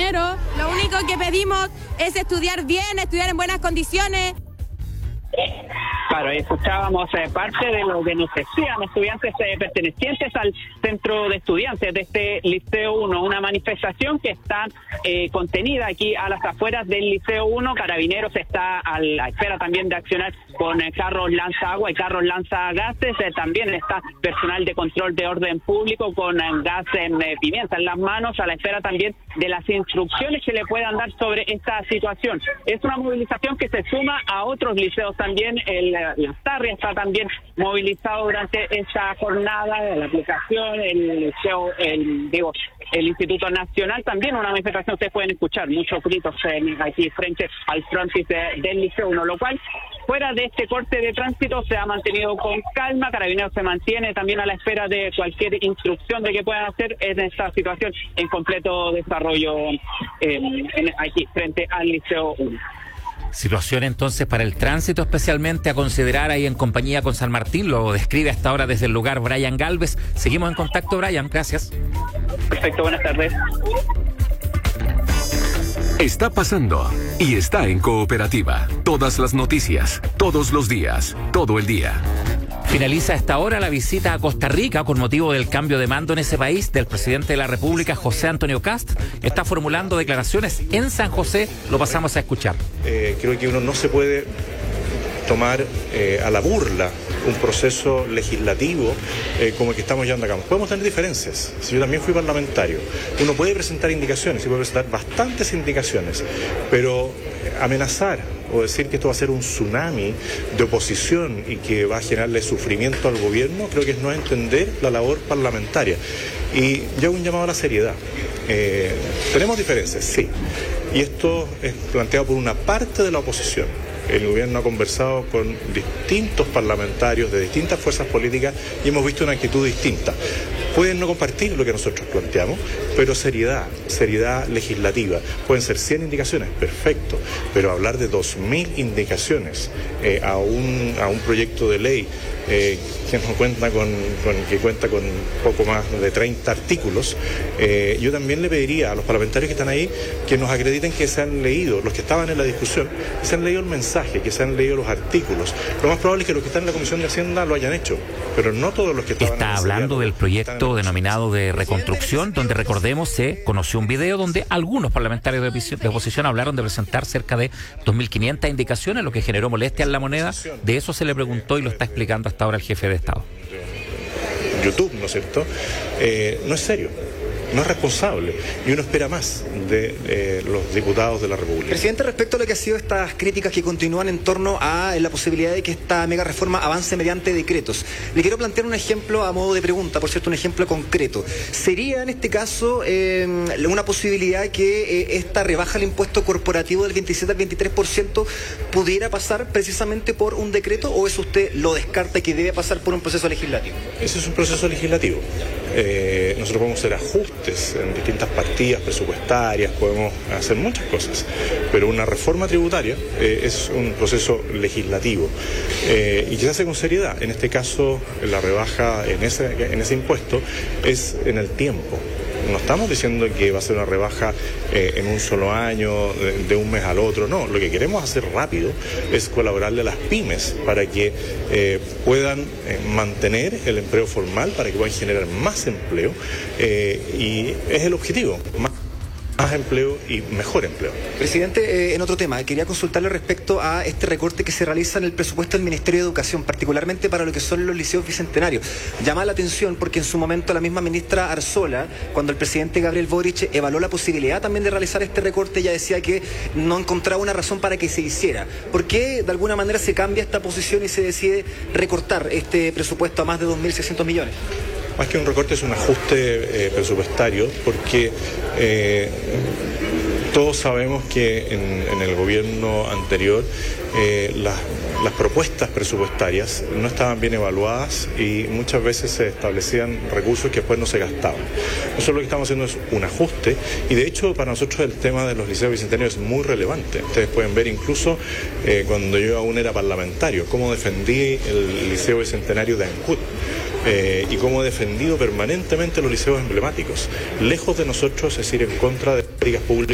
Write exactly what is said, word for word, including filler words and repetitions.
dinero. Lo único que pedimos es estudiar bien, estudiar en buenas condiciones. Claro, escuchábamos eh, parte de lo que nos decían estudiantes eh, pertenecientes al centro de estudiantes de este Liceo uno, una manifestación que está eh, contenida aquí a las afueras del Liceo uno. Carabineros está a la espera también de accionar con eh, carros lanza agua y carros lanza gases. Eh, también está personal de control de orden público con eh, gas en eh, pimienta en las manos, a la espera también de las instrucciones que le puedan dar sobre esta situación. Es una movilización que se suma a otros liceos también. El Lastarria está también movilizado durante esta jornada, la aplicación, el liceo, el, digo, el Instituto Nacional también, una manifestación. Ustedes pueden escuchar muchos gritos eh, aquí frente al frontis de, del Liceo uno, lo cual, fuera de este corte de tránsito, se ha mantenido con calma. Carabineros se mantiene también a la espera de cualquier instrucción de qué puedan hacer en esta situación en completo desarrollo eh, en, aquí frente al Liceo uno. Situación entonces para el tránsito especialmente a considerar ahí en compañía con San Martín. Lo describe hasta ahora desde el lugar Brian Galvez. Seguimos en contacto, Brian. Gracias. Perfecto, buenas tardes. Está pasando y está en Cooperativa. Todas las noticias, todos los días, todo el día. Finaliza a esta hora la visita a Costa Rica con motivo del cambio de mando en ese país del presidente de la República, José Antonio Kast. Está formulando declaraciones en San José. Lo pasamos a escuchar. Eh, creo que uno no se puede tomar eh, a la burla un proceso legislativo eh, como el que estamos llevando a cabo. Podemos tener diferencias. Si yo también fui parlamentario, uno puede presentar indicaciones, y puede presentar bastantes indicaciones, pero amenazar o decir que esto va a ser un tsunami de oposición y que va a generarle sufrimiento al gobierno, creo que es no entender la labor parlamentaria. Y yo hago un llamado a la seriedad. Eh, tenemos diferencias, sí, y esto es planteado por una parte de la oposición. El gobierno ha conversado con distintos parlamentarios de distintas fuerzas políticas y hemos visto una actitud distinta. Pueden no compartir lo que nosotros planteamos, pero seriedad, seriedad legislativa. Pueden ser cien indicaciones, perfecto, pero hablar de dos mil indicaciones eh, a, un, a un proyecto de ley eh, que, no cuenta con, con, que cuenta con poco más de treinta artículos, eh, yo también le pediría a los parlamentarios que están ahí que nos acrediten que se han leído, los que estaban en la discusión, que se han leído el mensaje, que se han leído los artículos. Lo más probable es que los que están en la Comisión de Hacienda lo hayan hecho, pero no todos los que estaban. Está hablando del proyecto denominado de reconstrucción, donde recordemos se conoció un video donde algunos parlamentarios de, de oposición hablaron de presentar cerca de dos mil quinientas indicaciones, lo que generó molestia en la moneda. De eso se le preguntó y lo está explicando hasta ahora el jefe de Estado. YouTube, ¿no es cierto? Eh, no es serio. No es responsable y uno espera más de eh, los diputados de la República. Presidente, respecto a lo que han sido estas críticas que continúan en torno a la posibilidad de que esta mega reforma avance mediante decretos, le quiero plantear un ejemplo a modo de pregunta, por cierto, un ejemplo concreto. ¿Sería en este caso eh, una posibilidad que eh, esta rebaja al impuesto corporativo del veintisiete al veintitrés por ciento pudiera pasar precisamente por un decreto, o eso usted lo descarta que debe pasar por un proceso legislativo? Ese es un proceso legislativo. Eh, nosotros podemos hacer ajustes en distintas partidas presupuestarias, podemos hacer muchas cosas, pero una reforma tributaria eh, es un proceso legislativo eh, y que se hace con seriedad. En este caso, la rebaja en ese, en ese impuesto es en el tiempo. No estamos diciendo que va a ser una rebaja eh, en un solo año, de, de un mes al otro, no. Lo que queremos hacer rápido es colaborarle a las pymes para que eh, puedan eh, mantener el empleo formal, para que puedan generar más empleo eh, y es el objetivo, más más empleo y mejor empleo. Presidente, eh, en otro tema, quería consultarle respecto a este recorte que se realiza en el presupuesto del Ministerio de Educación, particularmente para lo que son los liceos bicentenarios. Llama la atención porque en su momento la misma ministra Arzola, cuando el presidente Gabriel Boric evaluó la posibilidad también de realizar este recorte, ella decía que no encontraba una razón para que se hiciera. ¿Por qué de alguna manera se cambia esta posición y se decide recortar este presupuesto a más de dos mil seiscientos millones? Más que un recorte es un ajuste eh, presupuestario, porque eh, todos sabemos que en, en el gobierno anterior eh, las, las propuestas presupuestarias no estaban bien evaluadas y muchas veces se establecían recursos que después no se gastaban. Nosotros lo que estamos haciendo es un ajuste y de hecho para nosotros el tema de los liceos bicentenarios es muy relevante. Ustedes pueden ver incluso eh, cuando yo aún era parlamentario cómo defendí el liceo bicentenario de Ancud. Eh, y cómo he defendido permanentemente los liceos emblemáticos, lejos de nosotros es ir en contra de políticas públicas